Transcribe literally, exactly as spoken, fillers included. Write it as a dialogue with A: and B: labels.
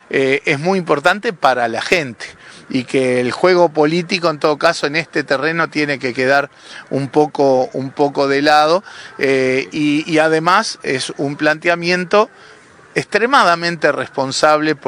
A: eh, es muy importante para la gente y que el juego político en todo caso en este terreno tiene que quedar un poco, un poco de lado eh, y, y además es un planteamiento extremadamente responsable